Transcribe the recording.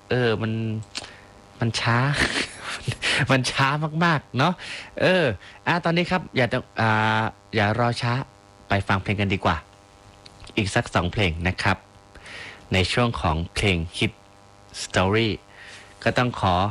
มันช้า มันช้ามากๆเนาะตอนนี้ครับอย่ารอช้าไปฟังเพลงกันดีกว่าอีกสัก2 เพลงนะครับในช่วงของเพลงฮิตสตอรี่ก็ต้องขอ